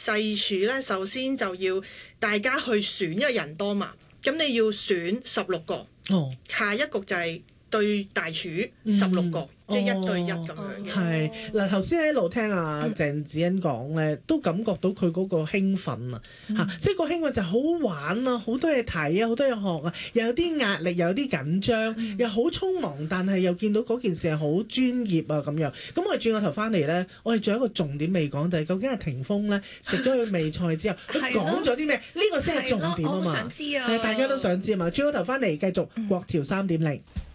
細處咧，首先就要大家去選，因為人多嘛，咁你要選16個，下一局就係對大廚16個，即係1對1咁樣嘅。 係嗱，頭先喺度聽阿鄭子欣講咧，都感覺到佢嗰個興奮啊嚇，即係個興奮就好玩啊，好多嘢睇啊，好多嘢學啊，又有啲壓力，又有啲緊張，又好匆忙，但係又見到嗰件事係好專業啊咁樣。咁我哋轉個頭翻嚟咧，我哋仲有一個重點未講，就係究竟阿霆鋒咧食咗佢味菜之後，佢講咗啲咩？呢個先係重點啊嘛。 我想知啊， 係大家都想知啊嘛。轉個頭翻嚟繼續國潮3.0。